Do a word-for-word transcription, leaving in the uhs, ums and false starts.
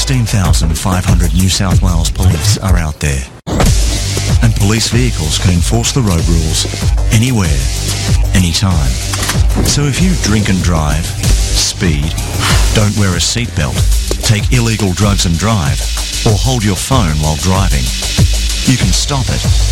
sixteen thousand five hundred New South Wales police are out there. And police vehicles can enforce the road rules anywhere, anytime. So if you drink and drive, speed, don't wear a seatbelt, take illegal drugs and drive, or hold your phone while driving, you can stop it